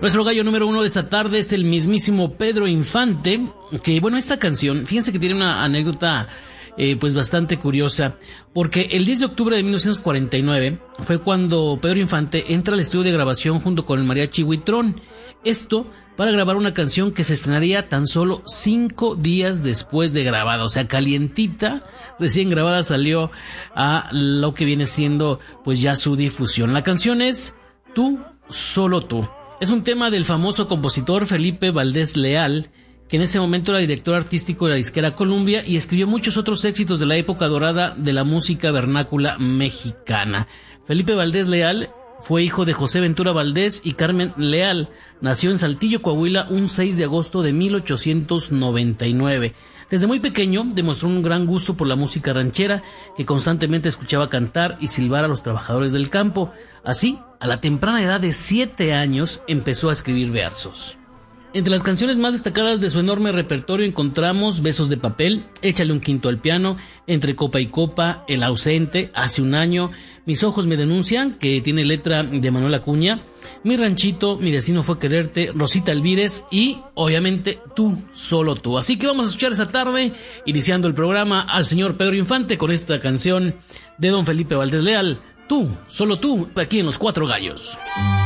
Nuestro gallo número 1 de esta tarde es el mismísimo Pedro Infante, que bueno, esta canción, fíjense que tiene una anécdota pues bastante curiosa, porque el 10 de octubre de 1949 fue cuando Pedro Infante entra al estudio de grabación junto con el mariachi Huitrón, esto para grabar una canción que se estrenaría tan solo 5 días después de grabada, o sea, calientita, recién grabada salió a lo que viene siendo pues ya su difusión. La canción es Tú, Solo Tú. Es un tema del famoso compositor Felipe Valdés Leal, que en ese momento era director artístico de la disquera Columbia y escribió muchos otros éxitos de la época dorada de la música vernácula mexicana. Felipe Valdés Leal fue hijo de José Ventura Valdés y Carmen Leal. Nació en Saltillo, Coahuila, un 6 de agosto de 1899. Desde muy pequeño demostró un gran gusto por la música ranchera, que constantemente escuchaba cantar y silbar a los trabajadores del campo. Así, a la temprana edad de 7 años, empezó a escribir versos. Entre las canciones más destacadas de su enorme repertorio encontramos Besos de Papel, Échale un quinto al piano, Entre copa y copa, El ausente, Hace un año, Mis ojos me denuncian, que tiene letra de Manuel Acuña, Mi ranchito, Mi destino fue quererte, Rosita Alvírez y, obviamente, Tú, Solo Tú. Así que vamos a escuchar esta tarde, iniciando el programa, al señor Pedro Infante con esta canción de don Felipe Valdés Leal, Tú, Solo Tú, aquí en Los Cuatro Gallos.